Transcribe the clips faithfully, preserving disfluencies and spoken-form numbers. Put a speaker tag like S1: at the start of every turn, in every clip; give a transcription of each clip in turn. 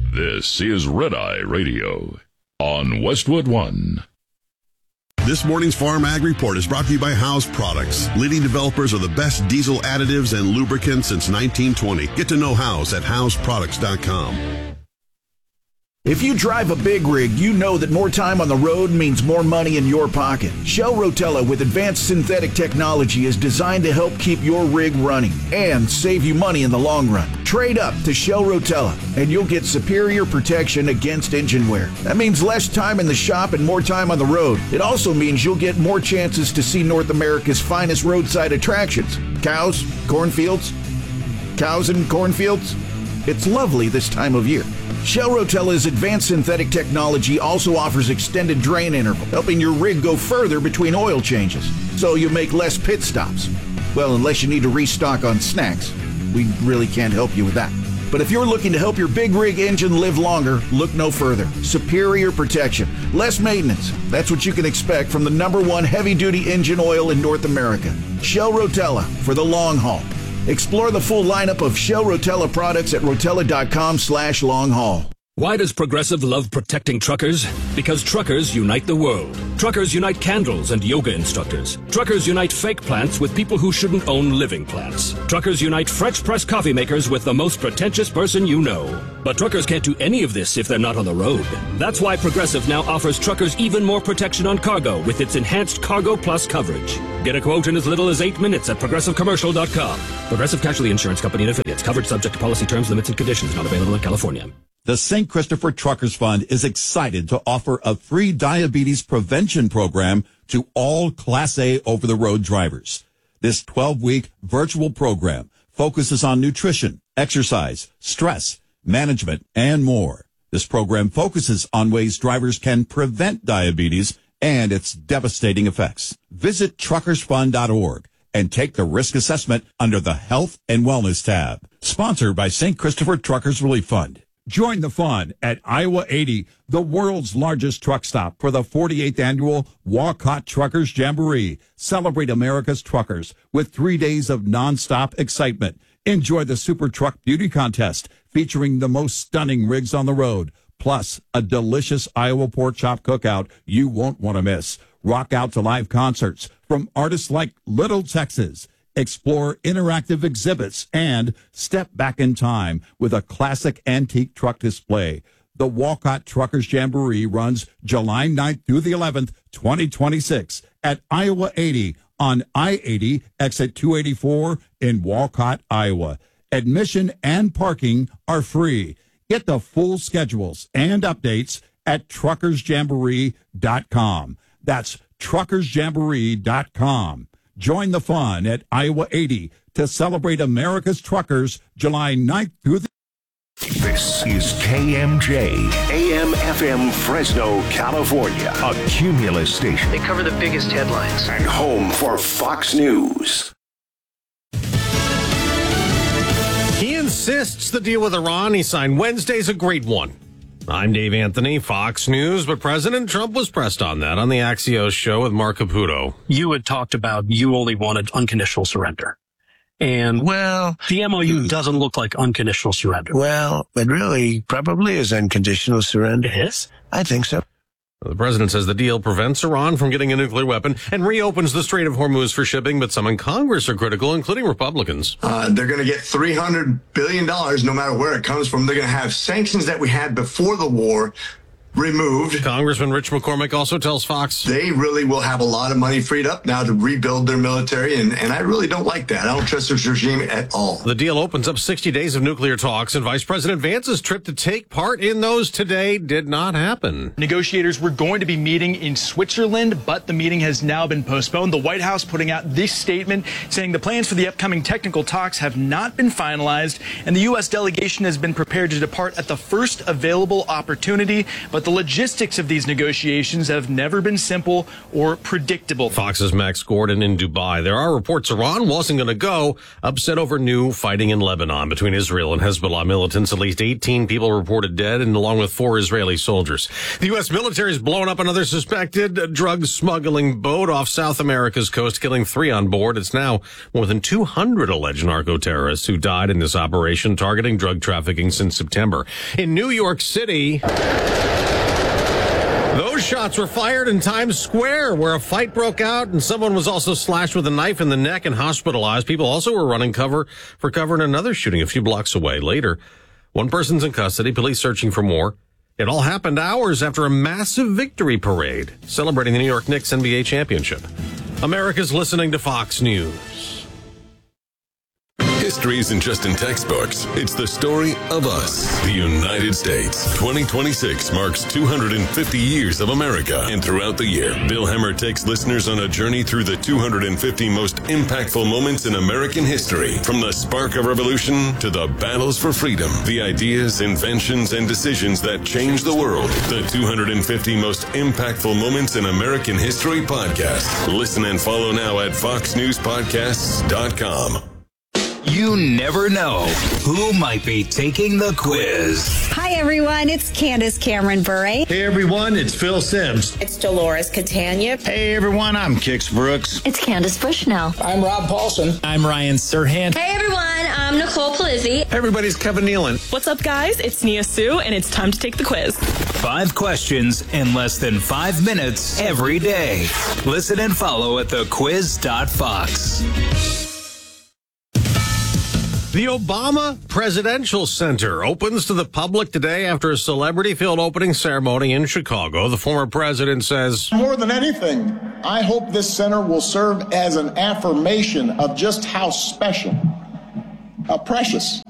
S1: This is Red Eye Radio on Westwood One.
S2: This morning's Farm Ag Report is brought to you by House Products, leading developers of the best diesel additives and lubricants since nineteen twenty. Get to know House at house products dot com.
S3: If you drive a big rig, you know that more time on the road means more money in your pocket. Shell Rotella with advanced synthetic technology is designed to help keep your rig running and save you money in the long run. Trade up to Shell Rotella and you'll get superior protection against engine wear. That means less time in the shop and more time on the road. It also means you'll get more chances to see North America's finest roadside attractions. Cows, cornfields, cows and cornfields. It's lovely this time of year. Shell Rotella's advanced synthetic technology also offers extended drain interval, helping your rig go further between oil changes, so you make less pit stops. Well, unless you need to restock on snacks. We really can't help you with that. But if you're looking to help your big rig engine live longer, look no further. Superior protection, less maintenance. That's what you can expect from the number one heavy-duty engine oil in North America. Shell Rotella for the long haul. Explore the full lineup of Shell Rotella products at rotella.com slash long haul.
S4: Why does Progressive love protecting truckers? Because truckers unite the world. Truckers unite candles and yoga instructors. Truckers unite fake plants with people who shouldn't own living plants. Truckers unite French press coffee makers with the most pretentious person you know. But truckers can't do any of this if they're not on the road. That's why Progressive now offers truckers even more protection on cargo with its enhanced Cargo Plus coverage. Get a quote in as little as eight minutes at progressive commercial dot com. Progressive Casualty Insurance Company and Affiliates. Coverage subject to policy terms, limits, and conditions. Not available in California.
S5: The Saint Christopher Truckers Fund is excited to offer a free diabetes prevention program to all Class A over-the-road drivers. This twelve-week virtual program focuses on nutrition, exercise, stress, management, and more. This program focuses on ways drivers can prevent diabetes and its devastating effects. Visit truckers fund dot org and take the risk assessment under the Health and Wellness tab. Sponsored by Saint Christopher Truckers Relief Fund.
S6: Join the fun at Iowa eighty, the world's largest truck stop, for the forty-eighth annual Walcott Truckers Jamboree. Celebrate America's truckers with three days of nonstop excitement. Enjoy the Super Truck Beauty Contest featuring the most stunning rigs on the road, plus a delicious Iowa pork chop cookout you won't want to miss. Rock out to live concerts from artists like Little Texas. Explore interactive exhibits and step back in time with a classic antique truck display. The Walcott Truckers Jamboree runs July ninth through the eleventh, twenty twenty-six at Iowa eighty on I eighty, exit two eighty-four in Walcott, Iowa. Admission and parking are free. Get the full schedules and updates at truckers jamboree dot com. That's truckers jamboree dot com. Join the fun at Iowa eighty to celebrate America's truckers July ninth through the...
S7: This is K M J, A M F M Fresno, California, a Cumulus station.
S8: They cover the biggest headlines.
S7: And home for Fox News.
S9: He insists the deal with Iran he signed Wednesday is a great one. I'm Dave Anthony, Fox News, but President Trump was pressed on that on the Axios show with Mark Caputo.
S10: You had talked about you only wanted unconditional surrender. And, well, the M O U doesn't look like unconditional surrender.
S11: Well, it really probably is unconditional surrender.
S10: It is?
S11: I think so.
S9: The president says the deal prevents Iran from getting a nuclear weapon and reopens the Strait of Hormuz for shipping, but some in Congress are critical, including Republicans.
S12: Uh, they're going to get three hundred billion dollars no matter where it comes from. They're going to have sanctions that we had before the war removed.
S9: Congressman Rich McCormick also tells Fox
S12: they really will have a lot of money freed up now to rebuild their military, and, and I really don't like that. I don't trust this regime at all.
S9: The deal opens up sixty days of nuclear talks, and Vice President Vance's trip to take part in those today did not happen.
S13: Negotiators were going to be meeting in Switzerland, but the meeting has now been postponed. The White House putting out this statement saying the plans for the upcoming technical talks have not been finalized, and the U S delegation has been prepared to depart at the first available opportunity, but the the logistics of these negotiations have never been simple or predictable.
S9: Fox's Max Gordon in Dubai. There are reports Iran wasn't going to go, upset over new fighting in Lebanon between Israel and Hezbollah militants. At least eighteen people reported dead, and along with four Israeli soldiers. The U S military has blown up another suspected drug smuggling boat off South America's coast, killing three on board. It's now more than two hundred alleged narco-terrorists who died in this operation targeting drug trafficking since September. In New York City, those shots were fired in Times Square, where a fight broke out and someone was also slashed with a knife in the neck and hospitalized. People also were running cover for cover in another shooting a few blocks away. Later, one person's in custody, police searching for more. It all happened hours after a massive victory parade celebrating the New York Knicks N B A championship. America's listening to Fox News.
S8: History isn't just in textbooks. It's the story of us, the United States. twenty twenty-six marks two hundred fifty years of America. And throughout the year, Bill Hemmer takes listeners on a journey through the two hundred fifty most impactful moments in American history. From the spark of revolution to the battles for freedom, the ideas, inventions, and decisions that changed the world. The two hundred fifty most impactful moments in American history podcast. Listen and follow now at fox news podcasts dot com.
S14: You never know who might be taking the quiz.
S15: Hi, everyone. It's Candace Cameron Bure.
S16: Hey, everyone. It's Phil Sims.
S17: It's Dolores Catania.
S18: Hey, everyone. I'm Kix Brooks.
S19: It's Candace Bushnell.
S20: I'm Rob Paulson.
S21: I'm Ryan Serhant.
S22: Hey, everyone. I'm Nicole Palizzi.
S23: Hey, everybody. It's Kevin Nealon.
S24: What's up, guys? It's Nia Sue, and it's time to take the quiz.
S14: Five questions in less than five minutes every day. Listen and follow at the quiz dot fox.
S9: The Obama Presidential Center opens to the public today after a celebrity-filled opening ceremony in Chicago. The former president says,
S25: more than anything, I hope this center will serve as an affirmation of just how special, how precious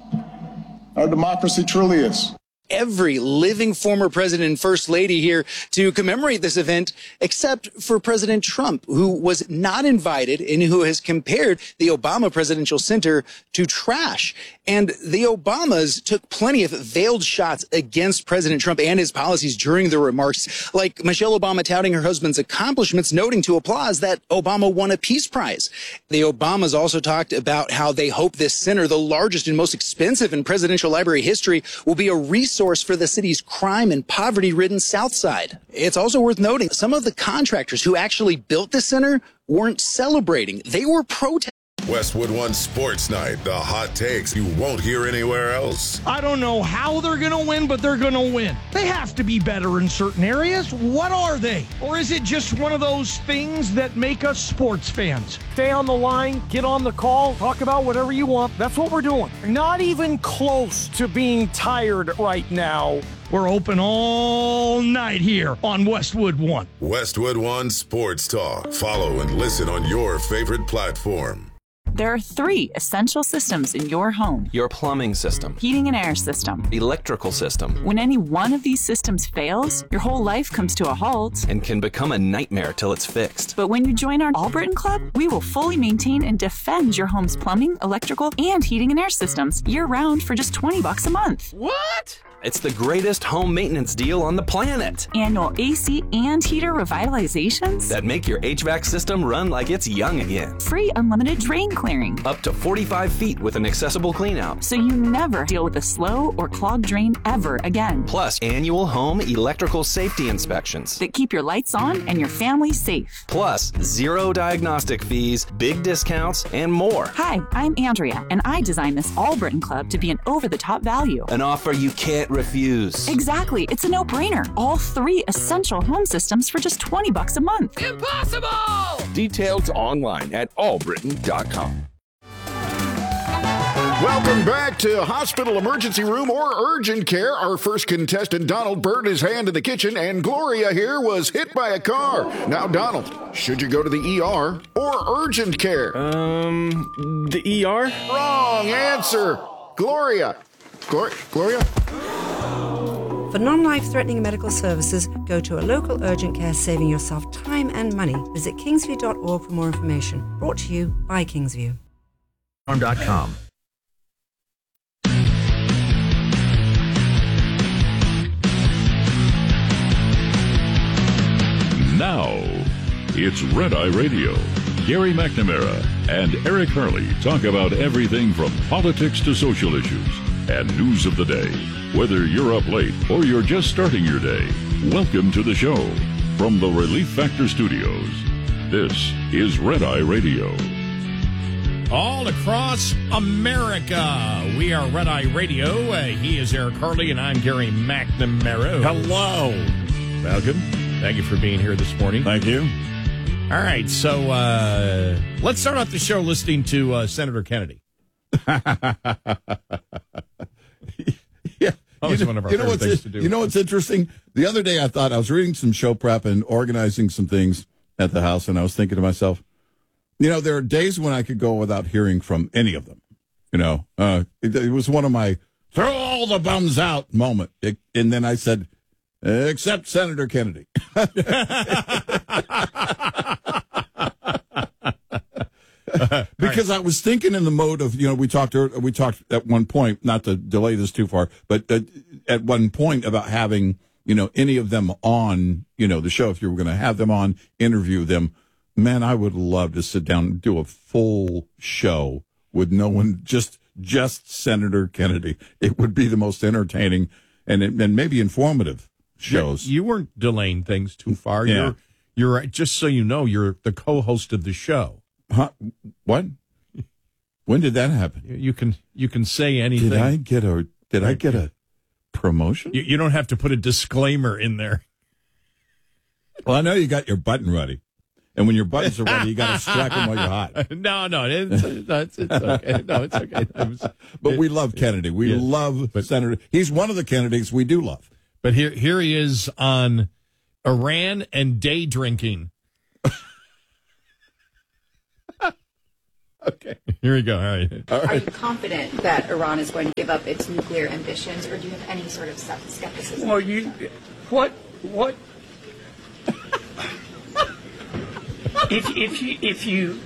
S25: our democracy truly is.
S26: Every living former president and first lady here to commemorate this event, except for President Trump, who was not invited and who has compared the Obama Presidential Center to trash. And the Obamas took plenty of veiled shots against President Trump and his policies during the remarks, like Michelle Obama touting her husband's accomplishments, noting to applause that Obama won a Peace Prize. The Obamas also talked about how they hope this center, the largest and most expensive in presidential library history, will be a resource for the city's crime and poverty-ridden South Side. It's also worth noting some of the contractors who actually built the center weren't celebrating. They were protesting.
S27: Westwood One Sports Night, the hot takes you won't hear anywhere else.
S28: I don't know how they're going to win, but they're going to win. They have to be better in certain areas. What are they? Or is it just one of those things that make us sports fans? Stay on the line, get on the call, talk about whatever you want. That's what we're doing. Not even close to being tired right now. We're open all night here on Westwood One.
S27: Westwood One Sports Talk. Follow and listen on your favorite platform.
S29: There are three essential systems in your home.
S30: Your plumbing system,
S29: heating and air system,
S30: electrical system.
S29: When any one of these systems fails, your whole life comes to a halt
S30: and can become a nightmare till it's fixed.
S29: But when you join our Albritton Club, we will fully maintain and defend your home's plumbing, electrical, and heating and air systems year-round for just twenty bucks a month.
S30: What? It's the greatest home maintenance deal on the planet.
S29: Annual A C and heater revitalizations
S30: that make your H V A C system run like it's young again.
S29: Free unlimited drain clearing.
S30: Up to forty-five feet with an accessible cleanout.
S29: So you never deal with a slow or clogged drain ever again.
S30: Plus annual home electrical safety inspections
S29: that keep your lights on and your family safe.
S30: Plus zero diagnostic fees, big discounts, and more.
S29: Hi, I'm Andrea, and I designed this Albritton Club to be an over-the-top value.
S30: An offer you can't refuse.
S29: Exactly. It's a no-brainer. All three essential home systems for just twenty bucks a month.
S30: Impossible!
S31: Details online at albritton dot com.
S32: Welcome back to Hospital Emergency Room or Urgent Care. Our first contestant, Donald, burned his hand in the kitchen, and Gloria here was hit by a car. Now, Donald, should you go to the E R or Urgent Care?
S23: Um, the E R?
S32: Wrong answer. Gloria. Glor- Gloria?
S33: For non-life-threatening medical services, go to a local urgent care, saving yourself time and money. Visit kingsview dot org for more information. Brought to you by Kingsview.
S34: dot com.
S1: It's Red Eye Radio. Gary McNamara and Eric Hurley talk about everything from politics to social issues and news of the day. Whether you're up late or you're just starting your day, welcome to the show. From the Relief Factor Studios, this is Red Eye Radio.
S28: All across America, we are Red Eye Radio. Uh, he is Eric Hurley, and I'm Gary McNamara.
S2: Hello.
S28: Welcome. Thank you for being here this morning.
S2: Thank you.
S28: All right, so uh, let's start off the show listening to uh, Senator Kennedy.
S2: Yeah.
S28: Always
S2: you
S28: one
S2: know,
S28: of our
S2: you know
S28: favorite
S2: what's,
S28: things to do.
S2: You know what's interesting? The other day I thought I was reading some show prep and organizing some things at the house, and I was thinking to myself, you know, there are days when I could go without hearing from any of them. You know, uh, it, it was one of my throw all the bums out moment. It, and then I said, except Senator Kennedy. Because I was thinking in the mode of, you know, we talked we talked at one point, not to delay this too far, but at, at one point about having, you know, any of them on, you know, the show, if you were going to have them on, interview them. Man, I would love to sit down and do a full show with no one, just just Senator Kennedy. It would be the most entertaining and and maybe informative shows.
S28: You weren't delaying things too far.
S2: Yeah.
S28: You're, you're just so you know, you're the co-host of the show.
S2: Huh? What? When did that happen?
S28: You can you can say anything.
S2: Did I get a Did I get a promotion?
S28: You, you don't have to put a disclaimer in there.
S2: Well, I know you got your button ready. And when your buttons are ready, you got to strike them while you're hot.
S28: No, no, it's, it's, it's okay. No, it's okay. Was,
S2: but
S28: it,
S2: we love Kennedy. We
S28: yeah,
S2: love
S28: but,
S2: Senator. He's one of the candidates we do love.
S28: But here, here he is on Iran and day drinking.
S2: Okay.
S28: Here we go. All right.
S2: All right.
S3: Are you confident that Iran is going to give up its nuclear ambitions, or do you have any sort of skepticism?
S4: Well, you, what, what? if if you if you,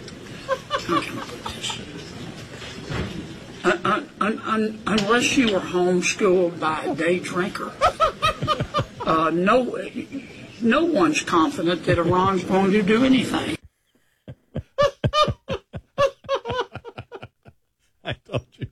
S4: un, un, un, unless you were homeschooled by a day drinker, uh, no, no one's confident that Iran's going to do anything.
S28: I told you.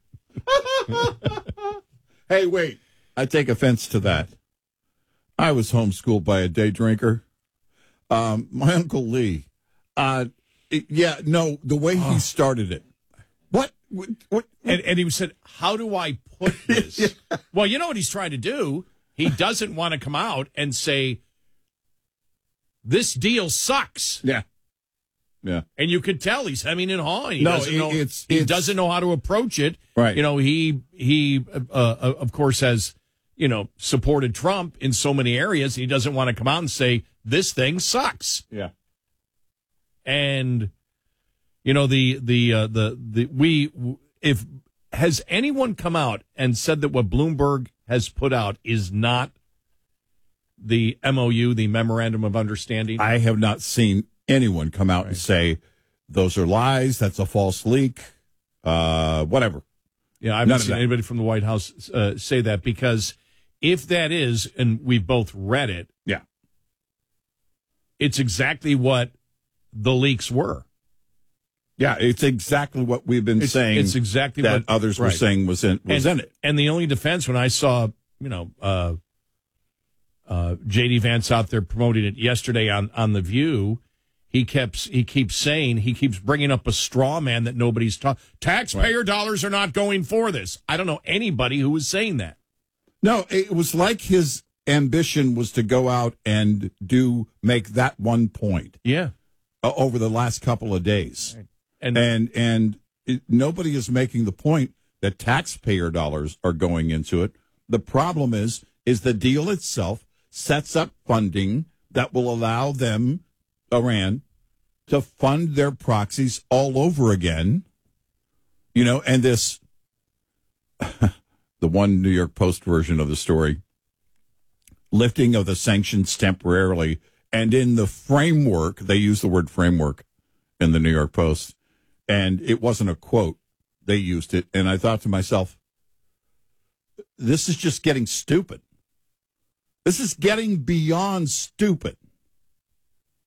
S2: Hey, wait. I take offense to that. I was homeschooled by a day drinker. Um, my Uncle Lee. Uh, it, yeah, no, the way he started it. What? What? what?
S28: And, and he said, how do I put this? Yeah. Well, you know what he's trying to do? He doesn't want to come out and say, this deal sucks.
S2: Yeah. Yeah.
S28: And you could tell he's hemming and hawing. He
S2: no,
S28: doesn't know,
S2: it's,
S28: he
S2: it's,
S28: doesn't know how to approach it.
S2: Right.
S28: You know, he, he uh, uh, of course, has, you know, supported Trump in so many areas. He doesn't want to come out and say, this thing sucks.
S2: Yeah.
S28: And, you know, the, the, uh, the, the, we, if, has anyone come out and said that what Bloomberg has put out is not the M O U, the Memorandum of Understanding?
S2: I have not seen anyone come out right. and say, those are lies, that's a false leak, uh, whatever.
S28: Yeah, I've not seen anybody from the White House uh, say that, because if that is, and we both read it,
S2: yeah,
S28: it's exactly what the leaks were.
S2: Yeah, it's exactly what we've been
S28: it's,
S2: saying.
S28: It's exactly
S2: that
S28: what
S2: others
S28: right.
S2: were saying was in was
S28: and,
S2: in it.
S28: And the only defense, when I saw, you know, uh, uh, J D Vance out there promoting it yesterday on on The View, he kept he keeps saying he keeps bringing up a straw man that nobody's talking. Taxpayer right. dollars are not going for this. I don't know anybody who was saying that.
S2: No, it was like his ambition was to go out and do make that one point.
S28: Yeah,
S2: uh, over the last couple of days.
S28: Right.
S2: And and, and it, nobody is making the point that taxpayer dollars are going into it. The problem is, is the deal itself sets up funding that will allow them, Iran, to fund their proxies all over again. You know, and this, the one New York Post version of the story, lifting of the sanctions temporarily, and in the framework, they use the word framework in the New York Post. And it wasn't a quote. They used it. And I thought to myself, this is just getting stupid. This is getting beyond stupid.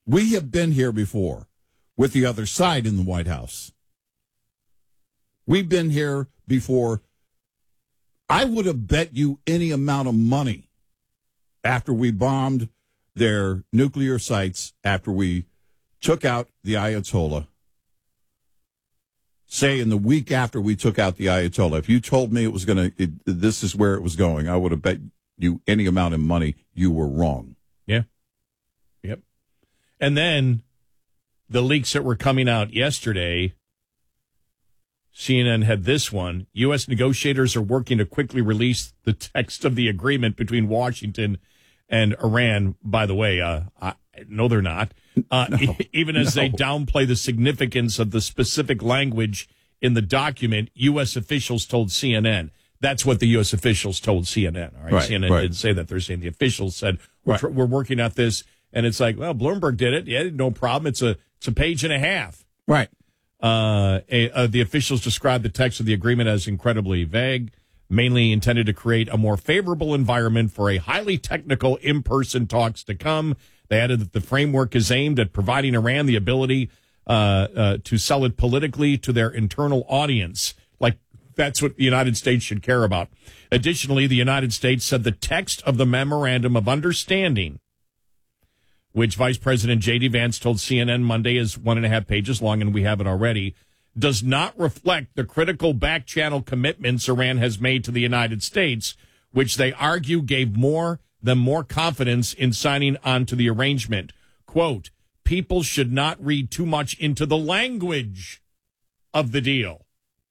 S2: We have been here before with the other side in the White House. We've been here before. I would have bet you any amount of money after we bombed their nuclear sites, after we took out the Ayatollah, say in the week after we took out the Ayatollah, if you told me it was going to, this is where it was going, I would have bet you any amount of money you were wrong.
S28: Yeah. Yep. And then the leaks that were coming out yesterday, C N N had this one. U S negotiators are working to quickly release the text of the agreement between Washington and Iran. By the way, uh, I, no, they're not. Uh, no, even as no. they downplay the significance of the specific language in the document, U S officials told C N N. That's what the U S officials told C N N. All right, right C N N right. didn't say that. They're saying the officials said, we're, right. we're working at this. And it's like, well, Bloomberg did it. Yeah, no problem. It's a, it's a page and a half.
S2: Right.
S28: Uh, a, uh, the officials described the text of the agreement as incredibly vague, mainly intended to create a more favorable environment for a highly technical in-person talks to come. They added that the framework is aimed at providing Iran the ability uh, uh, to sell it politically to their internal audience. Like, that's what the United States should care about. Additionally, the United States said the text of the Memorandum of Understanding, which Vice President J D. Vance told C N N Monday is one and a half pages long, and we have it already, does not reflect the critical back-channel commitments Iran has made to the United States, which they argue gave more them more confidence in signing on to the arrangement. Quote, people should not read too much into the language of the deal.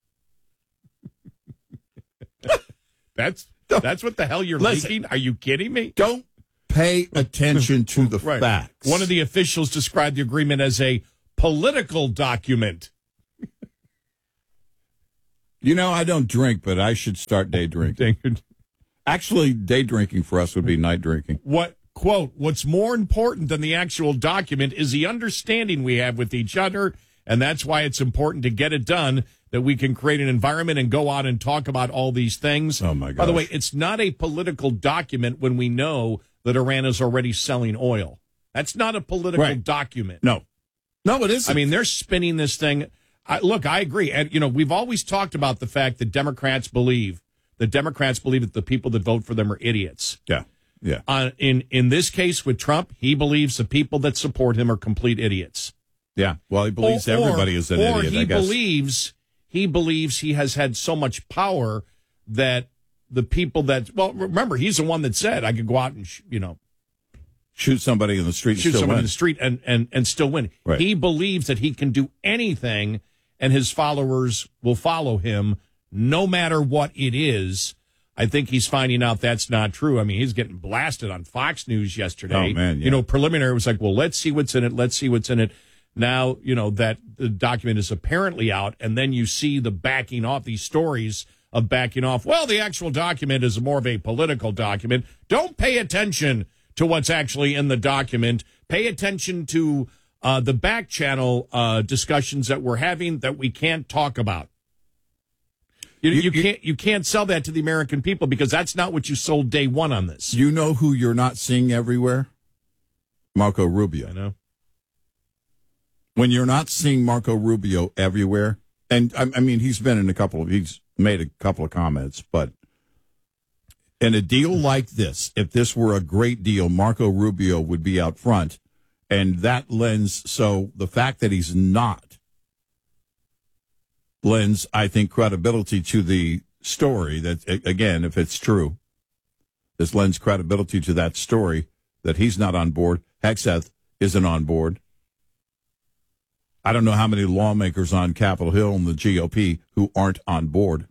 S28: that's that's what the hell you're
S2: Listen,
S28: leaking? Are you kidding me?
S2: Don't pay attention to the
S28: right.
S2: facts.
S28: One of the officials described the agreement as a political document.
S2: You know, I don't drink, but I should start day drinking. Actually, day drinking for us would be night drinking.
S28: What, quote, what's more important than the actual document is the understanding we have with each other, and that's why it's important to get it done, that we can create an environment and go out and talk about all these things.
S2: Oh, my gosh.
S28: By the way, it's not a political document when we know that Iran is already selling oil. That's not a political
S2: right.
S28: document.
S2: No. No, it isn't.
S28: I mean, they're spinning this thing. I, look, I agree. And, you know, we've always talked about the fact that Democrats believe, the Democrats believe that the people that vote for them are idiots.
S2: Yeah, yeah.
S28: Uh, in, in this case with Trump, he believes the people that support him are complete idiots.
S2: Yeah, well, he believes
S28: or,
S2: everybody is an
S28: or
S2: idiot,
S28: he
S2: I guess.
S28: believes, he believes he has had so much power that the people that, well, remember, he's the one that said, I could go out and, sh- you know,
S2: shoot somebody in the street and
S28: shoot
S2: still
S28: somebody
S2: win.
S28: in the street and, and, and still win.
S2: Right.
S28: He believes that he can do anything and his followers will follow him no matter what it is. I think he's finding out that's not true. I mean, he's getting blasted on Fox News yesterday.
S2: Oh, man, yeah.
S28: You know, preliminary was like, well, let's see what's in it. Let's see what's in it. Now, you know, that the document is apparently out, and then you see the backing off, these stories of backing off. Well, the actual document is more of a political document. Don't pay attention to what's actually in the document. Pay attention to uh, the back channel uh, discussions that we're having that we can't talk about. You, you, you can't you can't sell that to the American people because that's not what you sold day one on this.
S2: You know who you're not seeing everywhere? Marco Rubio.
S28: I know.
S2: When you're not seeing Marco Rubio everywhere, and I, I mean, he's been in a couple of, he's made a couple of comments, but in a deal like this, if this were a great deal, Marco Rubio would be out front, and that lends, so the fact that he's not lends, I think, credibility to the story that, again, if it's true, this lends credibility to that story that he's not on board. Hegseth isn't on board. I don't know how many lawmakers on Capitol Hill and the G O P who aren't on board.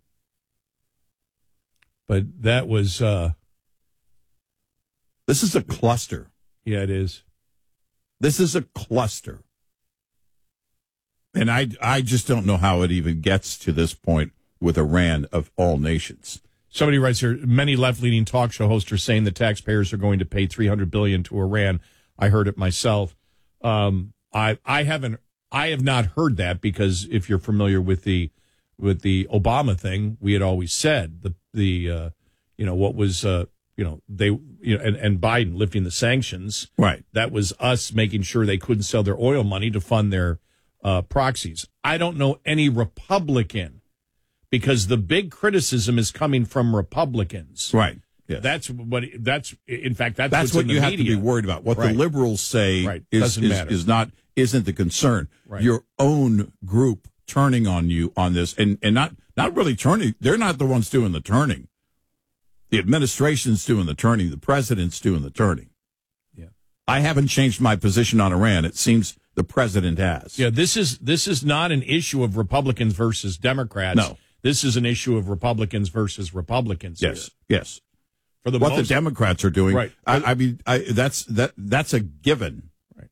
S28: But that was... Uh,
S2: this is a cluster.
S28: Yeah, it is.
S2: This is a cluster. And I, I just don't know how it even gets to this point with Iran of all nations.
S28: Somebody writes here, many left-leaning talk show hosts are saying the taxpayers are going to pay three hundred billion dollars to Iran. I heard it myself. Um, I, I haven't... I have not heard that because if you're familiar with the with the Obama thing, we had always said the the uh, you know what was uh,
S5: you know, they, you know, and, and Biden lifting the sanctions.
S2: Right.
S5: That was us making sure they couldn't sell their oil money to fund their uh, proxies. I don't know any Republican, because the big criticism is coming from Republicans.
S2: Right. Yes.
S5: That's what, that's, in fact, that's,
S2: that's
S5: what's
S2: what
S5: in the
S2: you have
S5: media.
S2: to be worried about. What
S5: Right.
S2: the liberals say
S5: right.
S2: is,
S5: Doesn't
S2: is,
S5: matter.
S2: is not, isn't the concern.
S5: Right.
S2: Your own group turning on you on this, and, and not, not really turning. They're not the ones doing the turning. The administration's doing the turning. The president's doing the turning.
S5: Yeah.
S2: I haven't changed my position on Iran. It seems the president has.
S5: Yeah, this is this is not an issue of Republicans versus Democrats.
S2: No.
S5: This is an issue of Republicans versus Republicans.
S2: Yes,
S5: here.
S2: yes.
S5: For the
S2: what
S5: most,
S2: the Democrats are doing,
S5: right?
S2: I, I mean, I, that's that that's a given.
S5: Right.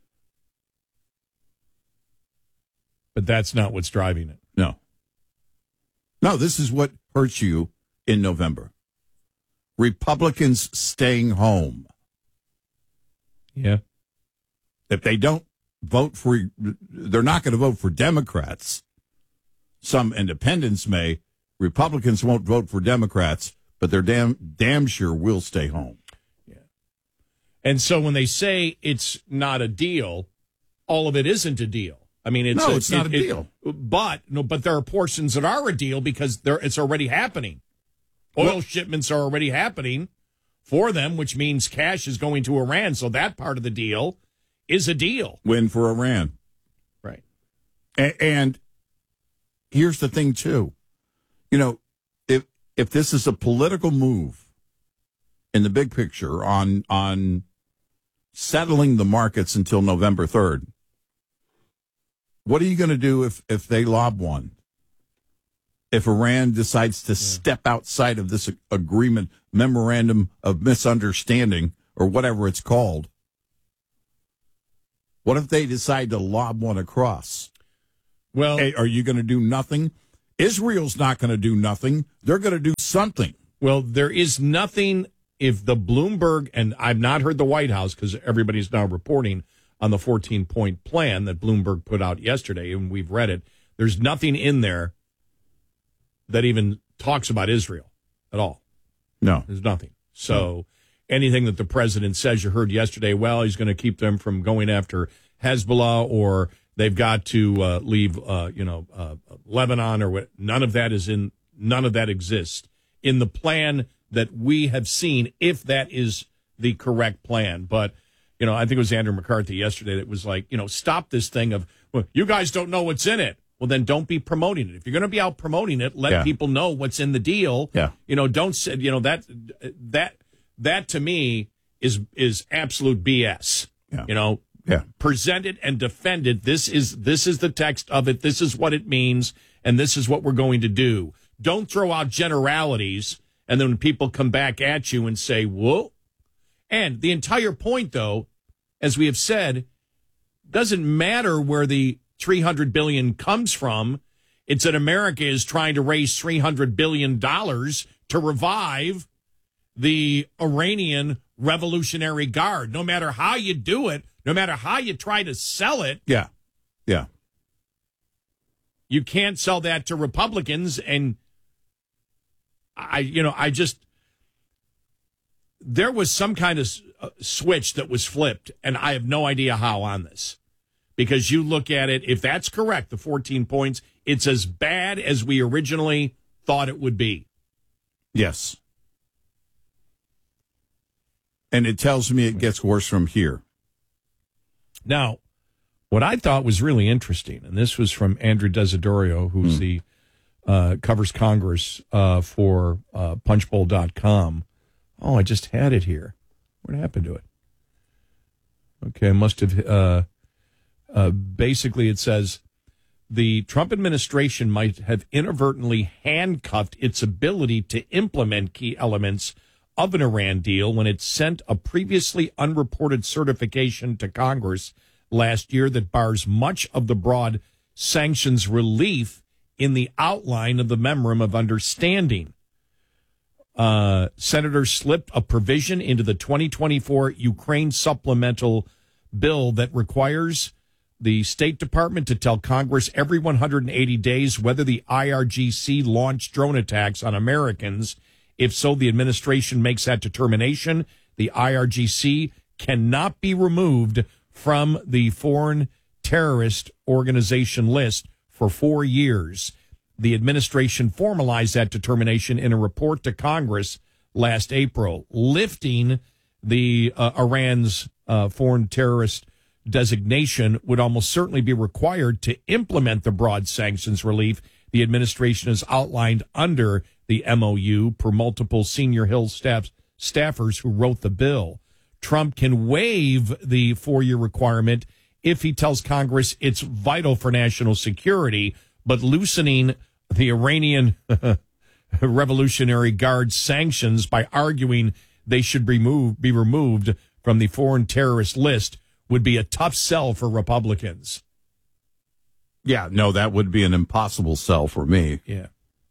S5: But that's not what's driving it.
S2: No. No, this is what hurts you in November. Republicans staying home.
S5: Yeah.
S2: If they don't vote for, they're not going to vote for Democrats. Some independents may. Republicans won't vote for Democrats, but they're damn damn sure will stay home.
S5: Yeah. And so when they say it's not a deal, all of it isn't a deal. I mean, it's
S2: no,
S5: a,
S2: it's not
S5: it,
S2: a deal.
S5: It, but no, but there are portions that are a deal because they're, it's already happening. Oil
S2: well,
S5: shipments are already happening for them, which means cash is going to Iran. So that part of the deal is a deal.
S2: Win for Iran.
S5: Right.
S2: And, and here's the thing, too. You know, if if this is a political move in the big picture on on settling the markets until November third, what are you going to do if, if they lob one? If Iran decides to yeah. step outside of this agreement, memorandum of misunderstanding, or whatever it's called, what if they decide to lob one across?
S5: Well,
S2: hey, are you going to do nothing? Israel's not going to do nothing. They're going to do something.
S5: Well, there is nothing if the Bloomberg, and I've not heard the White House because everybody's now reporting on the fourteen-point plan that Bloomberg put out yesterday, and we've read it. There's nothing in there that even talks about Israel at all.
S2: No.
S5: There's nothing. So anything that the president says, you heard yesterday, well, he's going to keep them from going after Hezbollah, or they've got to uh, leave, uh, you know, uh, Lebanon, or what. None of that is in, none of that exists in the plan that we have seen, if that is the correct plan. But, you know, I think it was Andrew McCarthy yesterday that was like, you know, stop this thing of, well, you guys don't know what's in it. Well, then don't be promoting it. If you're going to be out promoting it, let
S2: yeah.
S5: people know what's in the deal.
S2: Yeah.
S5: You know, don't say, you know, that, that, that to me is, is absolute B S.
S2: Yeah.
S5: You know,
S2: yeah.
S5: present it and defend it. This is, this is the text of it. This is what it means. And this is what we're going to do. Don't throw out generalities. And then when people come back at you and say, whoa. And the entire point, though, as we have said, doesn't matter where the three hundred billion dollars comes from. It's that America is trying to raise three hundred billion dollars to revive the Iranian Revolutionary Guard. No matter how you do it, no matter how you try to sell it.
S2: Yeah. Yeah.
S5: You can't sell that to Republicans. And I, you know, I just, there was some kind of switch that was flipped, and I have no idea how on this. Because you look at it, if that's correct, the fourteen points, it's as bad as we originally thought it would be.
S2: Yes. And it tells me it gets worse from here.
S5: Now, what I thought was really interesting, and this was from Andrew Desiderio, who's mm. the uh, covers Congress uh, for uh, punchbowl dot com. Oh, I just had it here. What happened to it? Okay, I must have... Uh, Uh, basically, it says the Trump administration might have inadvertently handcuffed its ability to implement key elements of an Iran deal when it sent a previously unreported certification to Congress last year that bars much of the broad sanctions relief in the outline of the Memorandum of Understanding. Uh, senators slipped a provision into the twenty twenty-four Ukraine supplemental bill that requires the State Department to tell Congress every one hundred eighty days whether the I R G C launched drone attacks on Americans If so, the administration makes that determination. The I R G C cannot be removed from the foreign terrorist organization list for four years. The administration formalized that determination in a report to Congress last April, lifting the uh, Iran's uh, foreign terrorist designation would almost certainly be required to implement the broad sanctions relief the administration has outlined under the M O U per multiple senior Hill staff, staffers who wrote the bill. Trump can waive the four-year requirement if he tells Congress it's vital for national security, but loosening the Iranian Revolutionary Guard sanctions by arguing they should be removed, be removed from the foreign terrorist list would be a tough sell for Republicans.
S2: Yeah, no, that would be an impossible sell for me.
S5: Yeah.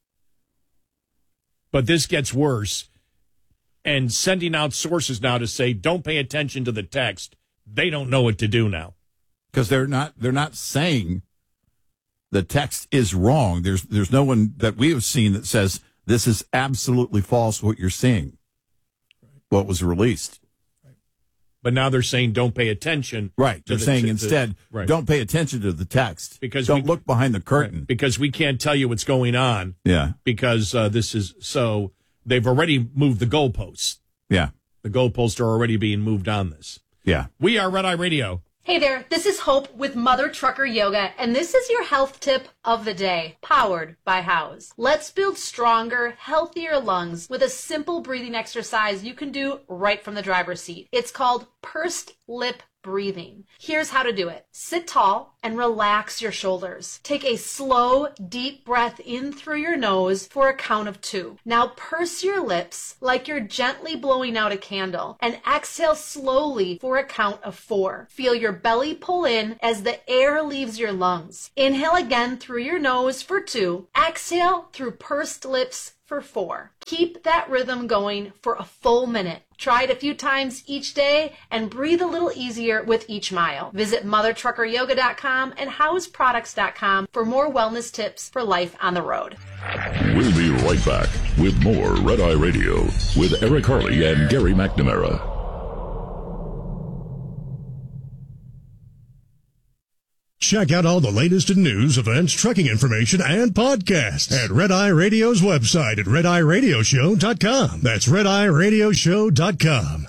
S5: But this gets worse. And sending out sources now to say, don't pay attention to the text. They don't know what to do now.
S2: Because they're not they're not saying the text is wrong. There's there's no one that we have seen that says this is absolutely false what you're seeing. What was released.
S5: But now they're saying don't pay attention.
S2: Right. They're
S5: the,
S2: saying
S5: to,
S2: instead,
S5: the, right.
S2: don't pay attention to the text.
S5: Because
S2: don't
S5: we,
S2: look behind the curtain.
S5: Right, because we can't tell you what's going on.
S2: Yeah.
S5: Because uh, this is so they've already moved the goalposts.
S2: Yeah.
S5: The goalposts are already being moved on this.
S2: Yeah.
S5: We are Red Eye Radio.
S6: Hey there, this is Hope with Mother Trucker Yoga, and this is your health tip of the day, powered by House. Let's build stronger, healthier lungs with a simple breathing exercise you can do right from the driver's seat. It's called pursed lip breathing. Here's how to do it. Sit tall and relax your shoulders. Take a slow, deep breath in through your nose for a count of two. Now purse your lips like you're gently blowing out a candle and exhale slowly for a count of four. Feel your belly pull in as the air leaves your lungs. Inhale again through your nose for two. Exhale through pursed lips for four. Keep that rhythm going for a full minute. Try it a few times each day and breathe a little easier with each mile. Visit mother trucker yoga dot com and house products dot com for more wellness tips for life on the road.
S1: We'll be right back with more Red Eye Radio with Eric Harley and Gary McNamara.
S7: Check out all the latest in news, events, trucking information, and podcasts at Red Eye Radio's website at red eye radio show dot com. That's red eye radio show dot com.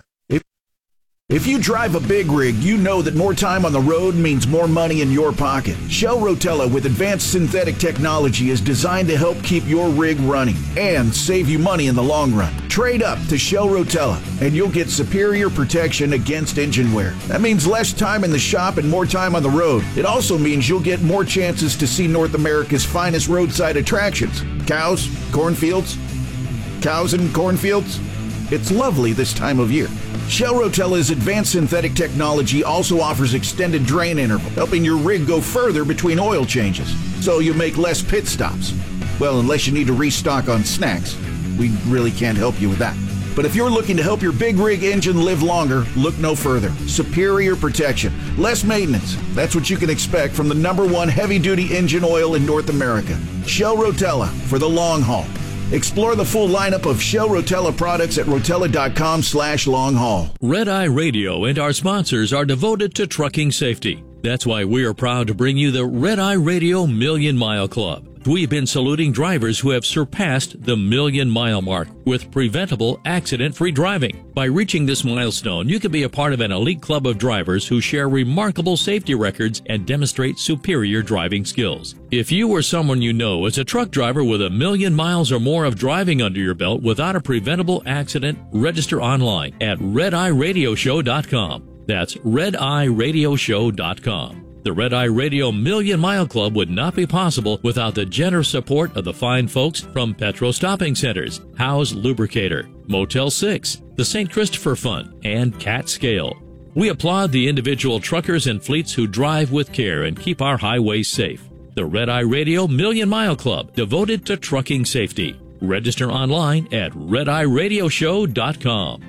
S8: If you drive a big rig, you know that more time on the road means more money in your pocket. Shell Rotella with advanced synthetic technology is designed to help keep your rig running and save you money in the long run. Trade up to Shell Rotella and you'll get superior protection against engine wear. That means less time in the shop and more time on the road. It also means you'll get more chances to see North America's finest roadside attractions. Cows, cornfields, cows and cornfields. It's lovely this time of year. Shell Rotella's advanced synthetic technology also offers extended drain interval, helping your rig go further between oil changes, so you make less pit stops. Well, unless you need to restock on snacks. We really can't help you with that. But if you're looking to help your big rig engine live longer, look no further. Superior protection, less maintenance. That's what you can expect from the number one heavy-duty engine oil in North America. Shell Rotella for the long haul. Explore the full lineup of Shell Rotella products at rotella.com slash long haul.
S10: Red Eye Radio and our sponsors are devoted to trucking safety. That's why we are proud to bring you the Red Eye Radio Million Mile Club. We've been saluting drivers who have surpassed the million mile mark with preventable accident-free driving. By reaching this milestone, you can be a part of an elite club of drivers who share remarkable safety records and demonstrate superior driving skills. If you or someone you know is a truck driver with a million miles or more of driving under your belt without a preventable accident, register online at red eye radio show dot com. That's red eye radio show dot com. The Red Eye Radio Million Mile Club would not be possible without the generous support of the fine folks from Petro Stopping Centers, House Lubricator, Motel six, the Saint Christopher Fund, and Cat Scale. We applaud the individual truckers and fleets who drive with care and keep our highways safe. The Red Eye Radio Million Mile Club, devoted to trucking safety. Register online at red eye radio show dot com.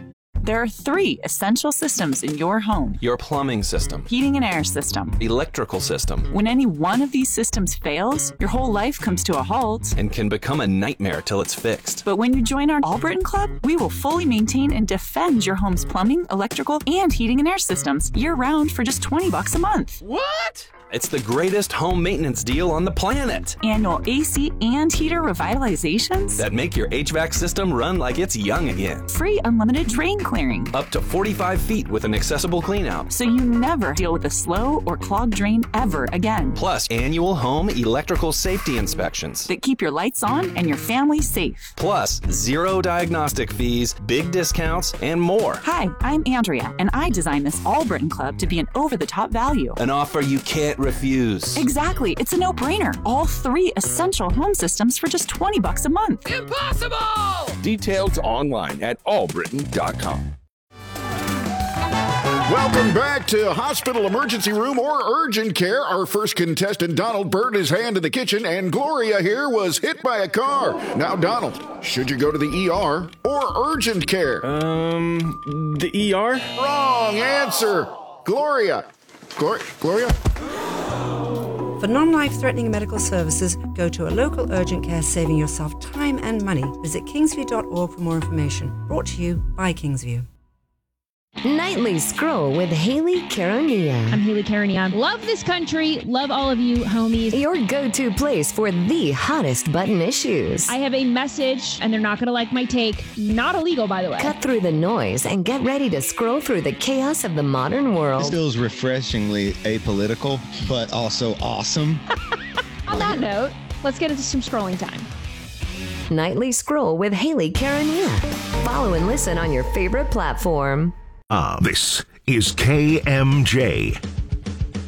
S29: There are three essential systems in your home:
S30: Your plumbing system,
S29: heating and air system,
S30: electrical system.
S29: When any one of these systems fails, your whole life comes to a halt
S30: And can become a nightmare till it's fixed.
S29: But when you join our All Britain Club, we will fully maintain and defend your home's plumbing, electrical, and heating and air systems year-round for just twenty bucks a month.
S30: What? It's the greatest home maintenance deal on the planet.
S29: Annual A C and heater revitalizations
S30: that make your H V A C system run like it's young again.
S29: Free unlimited drain clearing.
S30: Up to forty-five feet with an accessible cleanout.
S29: So you never deal with a slow or clogged drain ever again.
S30: Plus annual home electrical safety inspections
S29: that keep your lights on and your family safe.
S30: Plus zero diagnostic fees, big discounts, and more.
S29: Hi, I'm Andrea, and I designed this All Britain Club to be an over-the-top value.
S30: An offer you can't refuse.
S29: Exactly. It's a no-brainer. All three essential home systems for just twenty bucks a month.
S31: Impossible! Details online at all britain dot com.
S32: Welcome back to Hospital Emergency Room or Urgent Care. Our first contestant, Donald, burned his hand in the kitchen, and Gloria here was hit by a car. Now, Donald, should you go to the E R or Urgent Care?
S23: Um, the E R?
S32: Wrong answer. Gloria. Glor- Gloria?
S33: For non-life-threatening medical services, go to a local urgent care, saving yourself time and money. Visit kingsview dot org for more information. Brought to you by Kingsview.
S9: Nightly Scroll with Haley Caronia.
S11: I'm Haley Caronia. Love this country. Love all of you, homies.
S9: Your go-to place for the hottest button issues.
S11: I have a message, and they're not going to like my take. Not illegal, by the way.
S9: Cut through the noise and get ready to scroll through the chaos of the modern world.
S12: This feels refreshingly apolitical, but also awesome.
S11: On that note, let's get into some scrolling time.
S9: Nightly Scroll with Haley Caronia. Follow and listen on your favorite platform.
S13: Ah, this is K M J,